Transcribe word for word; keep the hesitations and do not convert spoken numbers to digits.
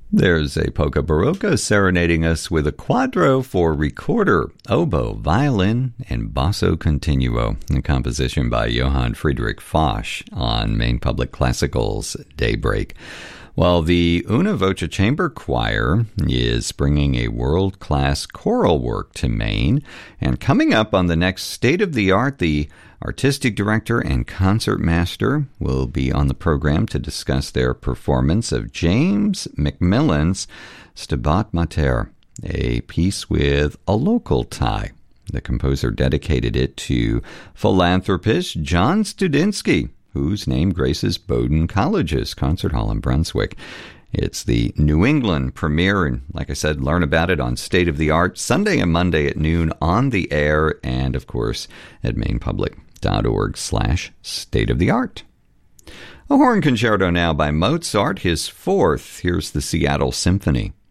There's a polka barocca serenading us with a quadro for recorder, oboe, violin, and basso continuo, a composition by Johann Friedrich Foch on Maine Public Classical's Daybreak. While the Una Voce Chamber Choir is bringing a world-class choral work to Maine, and coming up on the next State of the Art, the artistic director and concert master will be on the program to discuss their performance of James Macmillan's Stabat Mater, a piece with a local tie. The composer dedicated it to philanthropist John Studinsky, whose name graces Bowdoin College's concert hall in Brunswick. It's the New England premiere, and like I said, learn about it on State of the Art, Sunday and Monday at noon on the air, and of course at mainpublic.org slash state of the art. A horn concerto now by Mozart, his fourth. Here's the Seattle Symphony.